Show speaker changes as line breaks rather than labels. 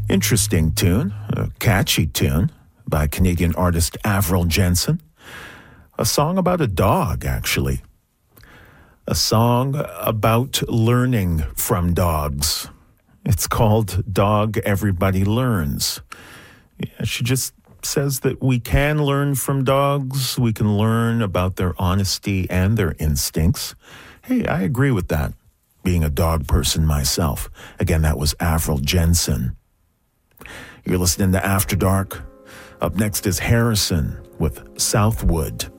Interesting tune, a catchy tune by Canadian artist Avril Jensen. A song about a dog, actually. A song about learning from dogs. It's called Dog Everybody Learns. Yeah, she just says that we can learn from dogs. We can learn about their honesty and their instincts. Hey, I agree with that, being a dog person myself. Again, that was Avril Jensen. You're listening to After Dark. Up next is Harrison with Southwood.